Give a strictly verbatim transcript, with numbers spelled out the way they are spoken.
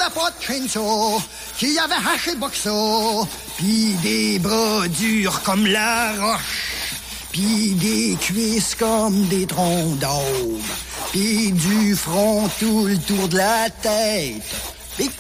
avait pas de chainsaw, qui avait haché boxo, pis des bras durs comme la roche, pis des cuisses comme des troncs d'aube, pis du front tout le tour de la tête.